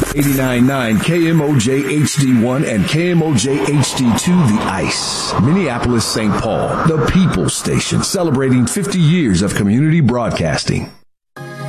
89.9 KMOJ HD1 and KMOJ HD2 The Ice. Minneapolis, St. Paul, the People's Station, celebrating 50 years of community broadcasting.